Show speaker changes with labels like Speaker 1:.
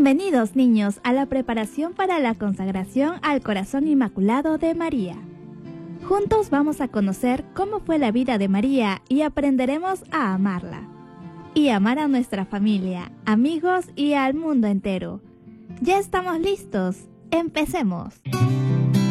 Speaker 1: Bienvenidos, niños, a la preparación para la consagración al Corazón Inmaculado de María. Juntos vamos a conocer cómo fue la vida de María y aprenderemos a amarla. Y amar a nuestra familia, amigos y al mundo entero. ¡Ya estamos listos! ¡Empecemos!